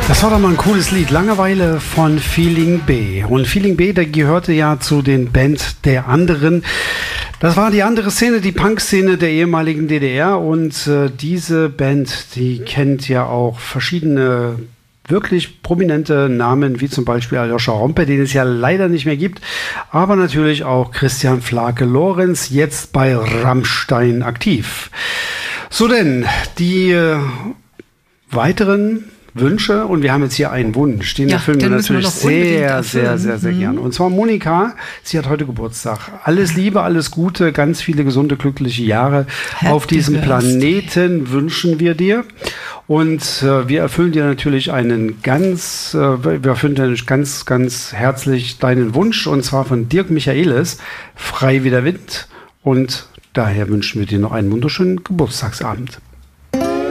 Das war doch mal ein cooles Lied. Langeweile von Feeling B. Und Feeling B, der gehörte ja zu den Band der anderen. Das war die andere Szene, die Punk-Szene der ehemaligen DDR. Und diese Band, die kennt ja auch verschiedene wirklich prominente Namen, wie zum Beispiel Aljoscha Rompe, den es ja leider nicht mehr gibt. Aber natürlich auch Christian Flake-Lorenz, jetzt bei Rammstein aktiv. So denn, die weiteren Wünsche, und wir haben jetzt hier einen Wunsch, den erfüllen wir natürlich sehr gern. Und zwar Monika, sie hat heute Geburtstag. Alles Liebe, alles Gute, ganz viele gesunde, glückliche Jahre auf diesem Planeten wünschen wir dir. Und wir erfüllen dir natürlich wir erfüllen dir ganz, ganz herzlich deinen Wunsch, und zwar von Dirk Michaelis, Frei wie der Wind. Und daher wünschen wir dir noch einen wunderschönen Geburtstagsabend.